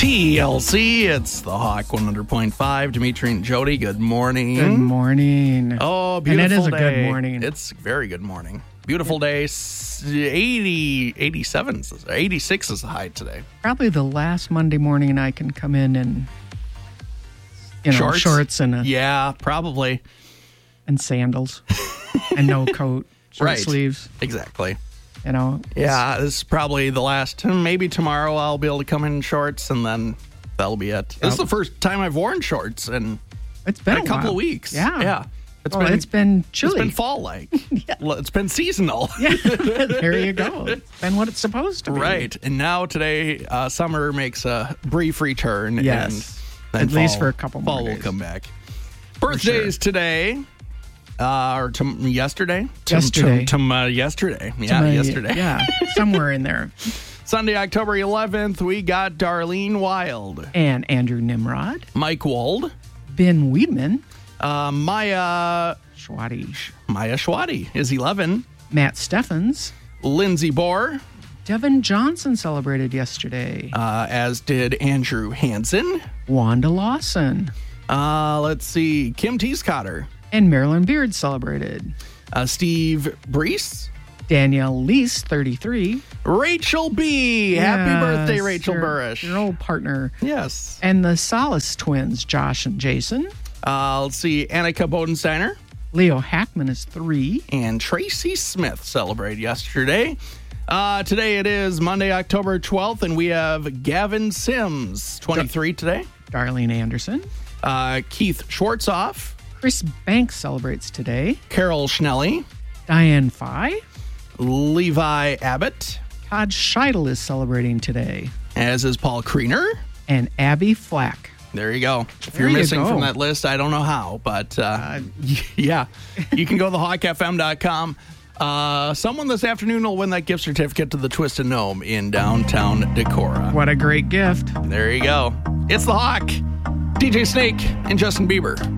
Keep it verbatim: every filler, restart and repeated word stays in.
T L C, it's the Hawk one hundred point five. Dimitri and Jody, good morning. Good morning. Oh, beautiful And it is day. a good morning. It's a very good morning. Beautiful day. eighty, eighty-seven, eighty-six is the high today. Probably the last Monday morning I can come in and, you know, Shorts? shorts and a, Yeah, probably. and sandals and no coat, short Right. sleeves. Exactly. You know, Yeah, this is probably the last. Maybe tomorrow I'll be able to come in shorts, and then that'll be it. This is the first time I've worn shorts in it's been a a, couple while. of weeks. Yeah, Yeah. It's well, been it's been chilly. It's been fall-like. It's been seasonal. Yeah, there you go. It's been what it's supposed to be. Right. And now today, uh, summer makes a brief return. Yes. And At then least fall- for a couple more Fall will days. come back. Birthdays today. Uh, or to, yesterday? To- Yesterday. To, to, uh, yesterday. Yeah, To my- yesterday. Yeah, somewhere in there. Sunday, October eleventh, we got Darlene Wild, And Andrew Nimrod, Mike Wold, Ben Weedman, uh, Maya Schwati, Maya Schwati is eleven, Matt Steffens, Lindsay Bohr, Devin Johnson celebrated yesterday. uh, as did Andrew Hansen. Wanda Lawson Uh, let's see, Kim Teescotter, and Marilyn Beard celebrated. uh, Steve Brees, Danielle Lease, thirty-three. Rachel B. Happy Yes, birthday, Rachel your, Burrish. Your old partner. Yes. And the Solace twins, Josh and Jason. Uh, let's see, Annika Bodensteiner Leo Hackman is three. and Tracy Smith celebrated yesterday. Uh, today it is Monday, October twelfth, and we have Gavin Sims, twenty-three today. Darlene Anderson. Uh, Keith Schwartzoff, Chris Banks celebrates today. Carol Schnelly, Diane Fye. Levi Abbott, Todd Scheidel is celebrating today. as is Paul Kriener. And Abby Flack. There you go. If There you're you missing go. from that list, I don't know how, but uh, yeah, you can go to the hawk f m dot com. Uh, someone this afternoon will win that gift certificate to the Twisted Gnome in downtown Decorah. What a great gift. There you go. It's the Hawk, D J Snake, and Justin Bieber.